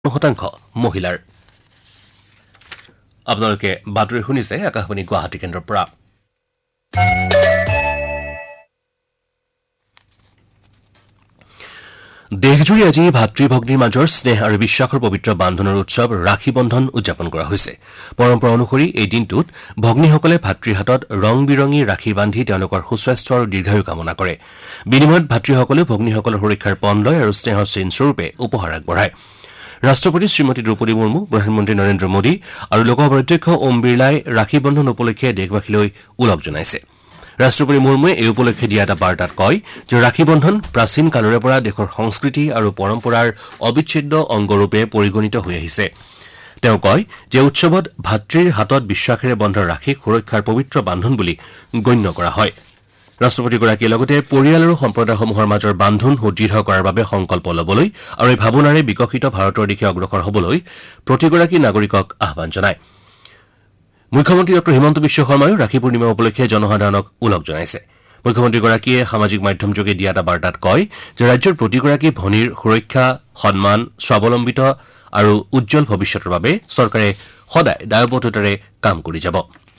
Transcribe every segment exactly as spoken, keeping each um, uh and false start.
শতাংশ মহিলাৰ। আপোনালোকে বাতৰি শুনিছে আকাশবাণী গুৱাহাটী কেন্দ্ৰৰ পৰা। দেশজুৰি আজি ভাতৃ ভগ্নীৰ মাজৰ স্নেহ আৰু বিশ্বাসৰ পবিত্ৰ বান্ধোনৰ উৎসৱ ৰাখী বন্ধন উদযাপন কৰা হৈছে। পৰম্পৰা অনুসৰি এই দিনটোত ভগ্নীসকলে ভাতৃৰ হাতত ৰং বিৰঙী ৰাখী বান্ধি তেওঁলোকৰ সুস্বাস্থ্য আৰু দীৰ্ঘায়ু কামনা কৰে। বিনিময়ত ভাতৃসকলেও ভগ্নীসকলৰ সুৰক্ষাৰ পণ লয় আৰু স্নেহৰ চিনস্বৰূপে উপহাৰ আগবঢ়ায়। ৰাষ্ট্ৰপতি শ্ৰীমতী দ্ৰৌপদী মুৰ্মু, প্ৰধানমন্ত্ৰী নৰেন্দ্ৰ মোদী আৰু লোকসভাৰ অধ্যক্ষ ওম বিৰলাই ৰাখী বন্ধন উপলক্ষে দেশবাসীলৈ ওলগ জনাইছে। ৰাষ্ট্ৰপতি মুৰ্মুৱে এই উপলক্ষে দিয়া এটা বাৰ্তাত কয় যে ৰাখী বন্ধন প্ৰাচীন কালৰে পৰা দেশৰ সংস্কৃতি আৰু পৰম্পৰাৰ অবিচ্ছেদ্য অংগৰূপে পৰিগণিত হৈ আহিছে। তেওঁ কয় যে উৎসৱত ভাতৃৰ হাতত বিশ্বাসেৰে বন্ধা ৰাখীক সুৰক্ষাৰ পবিত্ৰ বান্ধোন বুলি গণ্য কৰা হয়। ৰাষ্ট্ৰপতিগৰাকীয়ে লগতে পৰিয়াল আৰু সম্প্ৰদায়সমূহৰ মাজৰ বান্ধোন সুদৃঢ় কৰাৰ বাবে সংকল্প ল'বলৈ আৰু এই ভাৱনাৰে বিকশিত ভাৰতৰ দিশে অগ্ৰসৰ হ'বলৈ প্ৰতিগৰাকী নাগৰিকক আহ্বান জনায়। মুখ্যমন্ত্ৰী ডঃ হিমন্ত বিশ্ব শৰ্মায়ো ৰাখী পূৰ্ণিমা উপলক্ষে জনসাধাৰণক ওলগ জনাইছে। মুখ্যমন্ত্ৰীগৰাকীয়ে সামাজিক মাধ্যমযোগে দিয়া এটা বাৰ্তাত কয় যে ৰাজ্যৰ প্ৰতিগৰাকী ভনীৰ সুৰক্ষা, সন্মান, স্বাৱলম্বিত আৰু উজ্জ্বল ভৱিষ্যতৰ বাবে চৰকাৰে সদায় দায়বদ্ধতাৰে কাম কৰি যাব।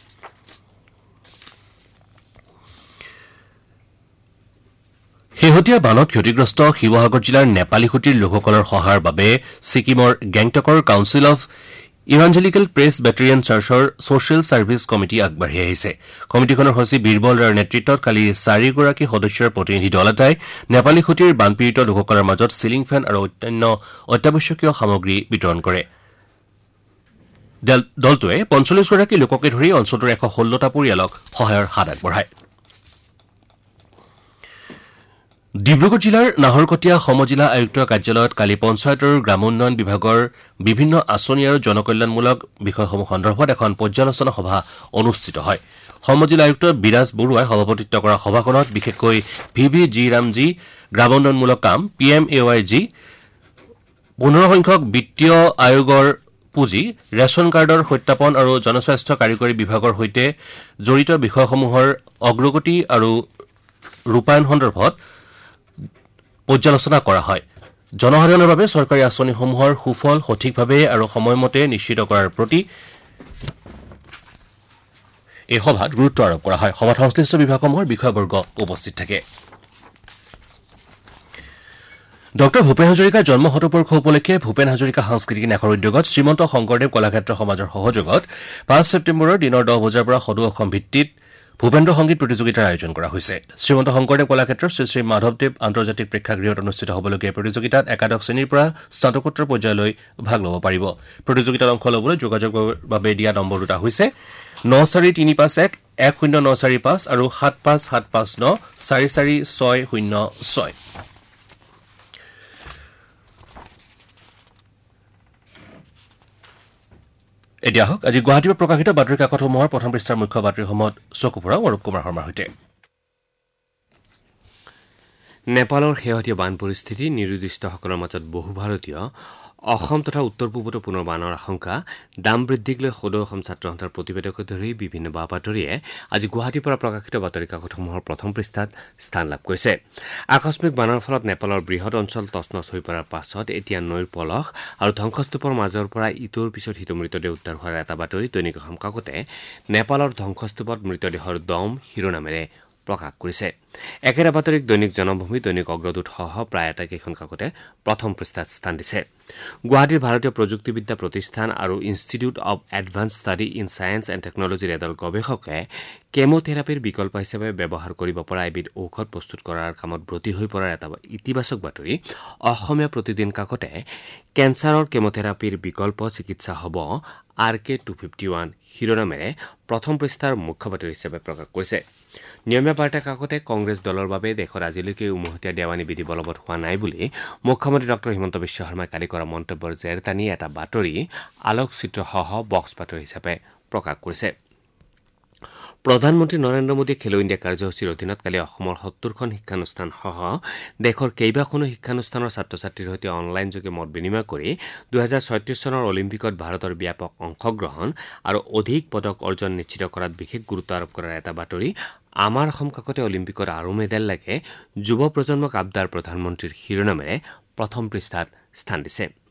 শেহতীয়া বানত ক্ষতিগ্ৰস্ত শিৱসাগৰ জিলাৰ নেপালীখুটিৰ লোকসকলৰ সহায়ৰ বাবে ছিকিমৰ গেংটকৰ কাউন্সিল অৱ ইভাঞ্জেলিকেল প্ৰেছ বেটেৰিয়ান চাৰ্চৰ ছচিয়েল ছাৰ্ভিছ কমিটি আগবাঢ়ি আহিছে। কমিটিখনৰ সচিব বীৰবল ৰায়ৰ নেতৃত্বত কালি চাৰিগৰাকী সদস্যৰ প্ৰতিনিধি দল এটাই নেপালীখুটিৰ বানপীড়িত লোকসকলৰ মাজত চিলিং ফেন আৰু অন্যান্য অত্যাৱশ্যকীয় সামগ্ৰী বিতৰণ কৰে। দলটোৱে পঞ্চল্লিছগৰাকী লোককে ধৰি অঞ্চলটোৰ এশ ষোল্লটা পৰিয়ালক সহায়ৰ হাত আগবঢ়ায়। ডিব্ৰুগড় জিলাৰ নাহৰকটীয়া সমজিলা আয়ুক্তৰ কাৰ্যালয়ত কালি পঞ্চায়ত আৰু গ্ৰামোন্নয়ন বিভাগৰ বিভিন্ন আঁচনি আৰু জনকল্যাণমূলক বিষয়সমূহ সন্দৰ্ভত এখন পৰ্যালোচনা সভা অনুষ্ঠিত হয়। সমজিলা আয়ুক্ত বিৰাজ বৰুৱাই সভাপতিত্ব কৰা সভাখনত বিশেষকৈ ভি ভি জি ৰামজী গ্ৰামোন্নয়নমূলক কাম, P M A Y G, পোন্ধৰ সংখ্যক বিত্তীয় আয়োগৰ পুঁজি, ৰেচন কাৰ্ডৰ সত্যাপন আৰু জনস্বাস্থ্য কাৰিকৰী বিভাগৰ সৈতে জড়িত বিষয়সমূহৰ অগ্ৰগতি আৰু ৰূপায়ণ সন্দৰ্ভত পৰ্যালোচনা কৰা হয়। জনসাধাৰণৰ বাবে চৰকাৰী আঁচনিসমূহৰ সুফল সঠিকভাৱে আৰু সময়মতে নিশ্চিত কৰাৰ প্ৰতি এই সভাত গুৰুত্ব আৰোপ কৰা হয়। সভাত সংশ্লিষ্ট বিভাগসমূহৰ বিষয়বৰ্গ উপস্থিত থাকে। ডঃ ভূপেন হাজৰিকাৰ জন্ম শতবৰ্ষ উপলক্ষে ভূপেন হাজৰিকা সাংস্কৃতিক ন্যাসৰ উদ্যোগত শ্ৰীমন্ত শংকৰদেৱ কলাক্ষেত্ৰ সমাজৰ সহযোগত পাঁচ ছেপ্টেম্বৰৰ দিনৰ দহ বজাৰ পৰা সদৌ অসম ভিত্তিত ভূপেন্দ্ৰ সংগীত প্ৰতিযোগিতাৰ আয়োজন কৰা হৈছে। শ্ৰীমন্ত শংকৰদেৱ কলাক্ষেত্ৰৰ শ্ৰী শ্ৰী মাধৱদেৱ আন্তৰ্জাতিক প্ৰেক্ষাগৃহত অনুষ্ঠিত হ'বলগীয়া প্ৰতিযোগিতাত একাদশ শ্ৰেণীৰ পৰা স্নাতকোত্তৰ পৰ্যায়লৈ ভাগ ল'ব পাৰিব। প্ৰতিযোগিতাত অংশ ল'বলৈ যোগাযোগৰ বাবে দিয়া নম্বৰ দুটা হৈছে ন চাৰি তিনি পাঁচ এক এক শূন্য ন চাৰি পাঁচ আৰু সাত পাঁচ সাত পাঁচ ন চাৰি চাৰি ছয় শূন্য ছয়। এতিয়া হওক আজি গুৱাহাটীৰ পৰা প্ৰকাশিত বাতৰি কাকতসমূহৰ প্ৰথম পৃষ্ঠাৰ মুখ্য বাতৰিসমূহত চকু ফুৰাও অৰূপ কুমাৰ শৰ্মাৰ সৈতে। নেপালৰ শেহতীয়া বান পৰিস্থিতি, নিৰুদ্দিষ্টসকলৰ মাজত বহু ভাৰতীয়, অসম তথা উত্তৰ পূবতো পুনৰ বানৰ আশংকা, দাম বৃদ্ধিক লৈ সদৌ অসম ছাত্ৰ সন্থাৰ প্ৰতিবেদকে ধৰি বিভিন্ন বা বাতৰিয়ে আজি গুৱাহাটীৰ পৰা প্ৰকাশিত বাতৰি কাকতসমূহৰ প্ৰথম পৃষ্ঠাত স্থান লাভ কৰিছে। আকস্মিক বানৰ ফলত নেপালৰ বৃহৎ অঞ্চল তছনছ হৈ পৰাৰ পাছত এতিয়া নৈৰ পলস আৰু ধ্বংসস্তূপৰ মাজৰ পৰা ইটোৰ পিছত সিটো মৃতদেহ উদ্ধাৰ হোৱাৰ এটা বাতৰি দৈনিক অসম কাকতে নেপালৰ ধ্বংসস্তূপত মৃতদেহৰ দম শিৰোনামেৰে প্ৰকাশ কৰিছে। একেটা বাতৰিক দৈনিক জনমভূমি, দৈনিক অগ্ৰদূতসহ প্ৰায় আটাইকেইখন কাকতে প্ৰথম পৃষ্ঠাত স্থান দিছে। গুৱাহাটীৰ ভাৰতীয় প্ৰযুক্তিবিদ্যা প্ৰতিষ্ঠান আৰু institute of advance study in science and টেকনলজিৰ এদল গৱেষকে কেমোথেৰাপিৰ বিকল্প হিচাপে ব্যৱহাৰ কৰিব পৰা এবিধ ঔষধ প্ৰস্তুত কৰাৰ কামত ব্ৰতী হৈ পৰাৰ এটা ইতিবাচক বাতৰি অসমীয়া প্ৰতিদিন কাকতে কেঞ্চাৰৰ কেমোথেৰাপিৰ বিকল্প চিকিৎসা হ'ব আৰ কে টু ফিফটি ওৱান শিৰোনামেৰে প্ৰথম পৃষ্ঠাৰ মুখ্য বাতৰি হিচাপে প্ৰকাশ কৰিছে। নিয়মীয়া বাৰ্তা কাকতে কংগ্ৰেছ দলৰ বাবে দেশত আজিলৈকে উমৈহতীয়া দেৱানী বিধি বলবৎ হোৱা নাই বুলি মুখ্যমন্ত্ৰী ডঃ হিমন্ত বিশ্ব শৰ্মাই কালি কৰা মন্তব্যৰ জেৰ টানি এটা বাতৰি আলোকচিত্ৰসহ বক্স বাতৰি হিচাপে প্ৰকাশ কৰিছে। প্ৰধানমন্ত্ৰী নৰেন্দ্ৰ মোদীয়ে খেলো ইণ্ডিয়া কাৰ্যসূচীৰ অধীনত কালি অসমৰ সত্তৰখন শিক্ষানুষ্ঠানসহ দেশৰ কেইবাখনো শিক্ষানুষ্ঠানৰ ছাত্ৰ ছাত্ৰীৰ সৈতে অনলাইনযোগে মত বিনিময় কৰি দুহেজাৰ ছয়ত্ৰিশ চনৰ অলিম্পিকত ভাৰতৰ ব্যাপক অংশগ্ৰহণ আৰু অধিক পদক অৰ্জন নিশ্চিত কৰাত বিশেষ গুৰুত্ব আৰোপ কৰাৰ এটা বাতৰি আমাৰ অসম কাকতে অলিম্পিকত আৰু মেডেল লাগে যুৱ প্ৰজন্মক আবদাৰ প্ৰধানমন্ত্ৰীৰ শিৰোনামেৰে প্ৰথম পৃষ্ঠাত স্থান দিছে।